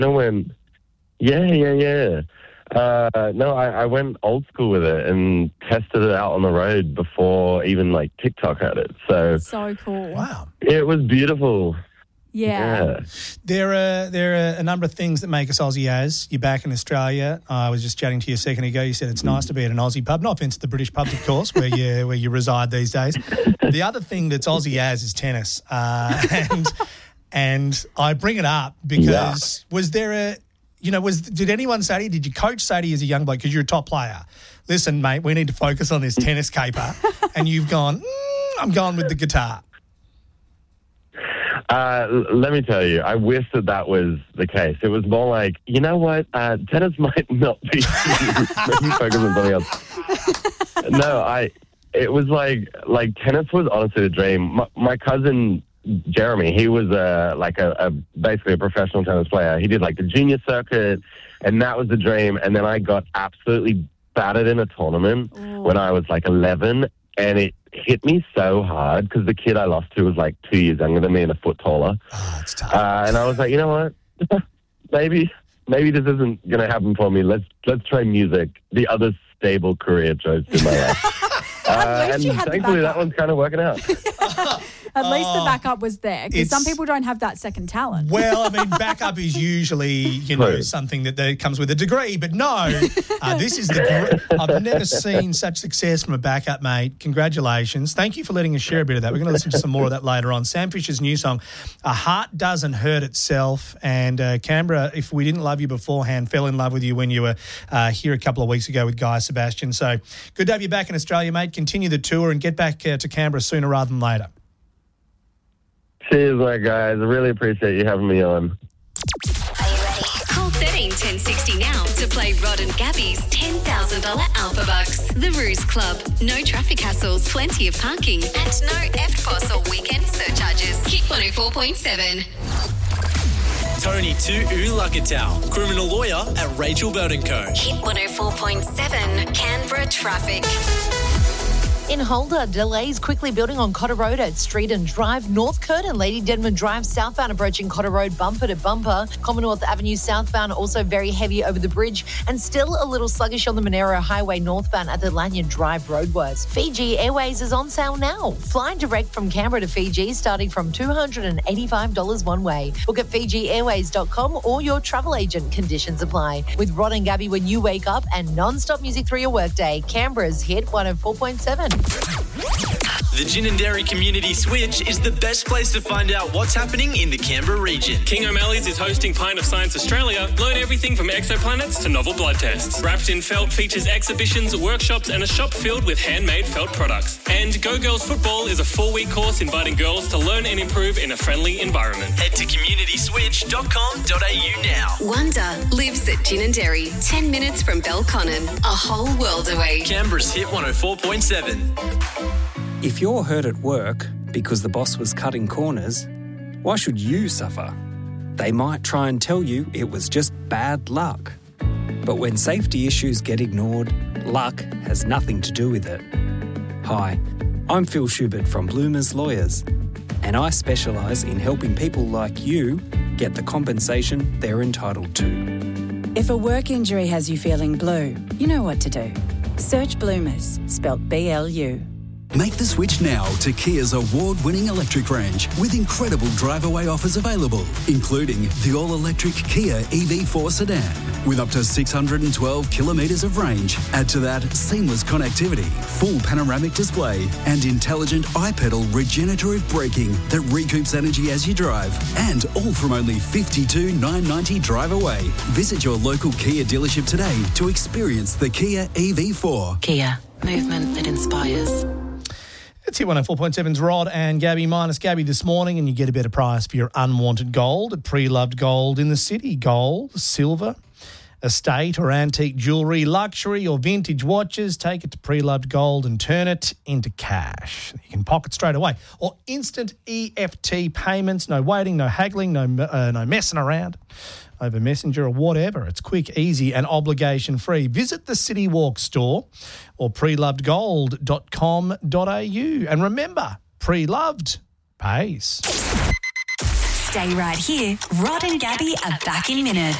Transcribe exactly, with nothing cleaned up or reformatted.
know when, yeah, yeah, yeah. Uh, no, I, I went old school with it and tested it out on the road before even like TikTok had it. So, So cool. Wow. it was beautiful. Yeah. Yeah. There are there are a number of things that make us Aussie as. You're back in Australia. I was just chatting to you a second ago. You said it's nice to be at an Aussie pub. No offence to the British pubs, of course, where you where you reside these days. The other thing that's Aussie as is tennis. Uh, and and I bring it up because yeah. was there a you know was did anyone say to you, did your coach say to you as a young bloke, because you're a top player, listen, mate, we need to focus on this tennis caper, and you've gone, mm, I'm going with the guitar. Uh, let me tell you, I wish that that was the case. It was more like, you know what, uh, tennis might not be, maybe focus on something else. No, I, it was like, like tennis was honestly the dream. My, my cousin, Jeremy, he was uh, like a, a, basically a professional tennis player. He did like the junior circuit, and that was the dream. And then I got absolutely battered in a tournament Ooh. when I was like eleven, and it hit me so hard because the kid I lost to was like two years younger than me and a foot taller. Oh, it's tough. Uh, and I was like, you know what? maybe, maybe this isn't going to happen for me. Let's let's try music. The other stable career choice in my life. uh, and thankfully, that one's kind of working out. At least Oh, the backup was there, because some people don't have that second talent. Well, I mean, backup is usually, you know, True. something that, that comes with a degree, but no, uh, this is the. Gr- I've never seen such success from a backup, mate. Congratulations! Thank you for letting us share a bit of that. We're going to listen to some more of that later on. Sam Fisher's new song, "A Heart Doesn't Hurt Itself," and uh, Canberra, if we didn't love you beforehand, fell in love with you when you were uh, here a couple of weeks ago with Guy Sebastian. So good to have you back in Australia, mate. Continue the tour and get back uh, to Canberra sooner rather than later. Cheers, my guys. I really appreciate you having me on. Are you ready? Call thirteen ten sixty now to play Rod and Gabby's ten thousand dollars Alpha Bucks. The Ruse Club. No traffic hassles, plenty of parking, and no F P O S or weekend surcharges. Hit one oh four point seven. Tony to Ulagatal, criminal lawyer at Rachel Bird and Co. Hit one oh four point seven. Canberra traffic. In Holder, delays quickly building on Cotter Road at Street and Drive, North Curtin, Lady Denman Drive southbound approaching Cotter Road bumper to bumper. Commonwealth Avenue southbound also very heavy over the bridge, and still a little sluggish on the Monero Highway northbound at the Lanyon Drive roadworks. Fiji Airways is on sale now. Fly direct from Canberra to Fiji starting from two hundred eighty-five dollars one way. Book at fiji airways dot com or your travel agent. Conditions apply. With Rod and Gabby when you wake up and non-stop music through your workday. Canberra's Hit one oh four point seven. The Gin and Dairy Community Switch is the best place to find out what's happening in the Canberra region. King O'Malley's is hosting Pint of Science Australia. Learn everything from exoplanets to novel blood tests. Wrapped in Felt features exhibitions, workshops and a shop filled with handmade felt products. And Go Girls Football is a four-week course inviting girls to learn and improve in a friendly environment. Head to community switch dot com dot a u now. Wonder lives at Gin and Dairy, ten minutes from Belconnen, a whole world away. Canberra's Hit one oh four point seven. If you're hurt at work because the boss was cutting corners, why should you suffer? They might try and tell you it was just bad luck. But when safety issues get ignored, luck has nothing to do with it. Hi, I'm Phil Schubert from Bloomers Lawyers, and I specialise in helping people like you get the compensation they're entitled to. If a work injury has you feeling blue, you know what to do. Search Bloomers, spelt B L U. Make the switch now to Kia's award-winning electric range with incredible drive-away offers available, including the all-electric Kia E V four sedan with up to six hundred twelve kilometres of range. Add to that seamless connectivity, full panoramic display and intelligent iPedal regenerative braking that recoups energy as you drive, and all from only fifty-two thousand nine hundred ninety dollars drive away. Visit your local Kia dealership today to experience the Kia E V four. Kia, movement that inspires. It's Hit one oh four point seven's Rod and Gabby minus Gabby this morning, and you get a better price for your unwanted gold at Pre-Loved Gold in the city. Gold, silver, estate or antique jewellery, luxury or vintage watches. Take it to Pre-Loved Gold and turn it into cash. You can pocket straight away. Or instant E F T payments. No waiting, no haggling, no, uh, no messing around over Messenger or whatever. It's quick, easy and obligation-free. Visit the City Walk store or pre loved gold dot com dot a u. And remember, pre-loved pays. Stay right here. Rod and Gabby are back in minutes.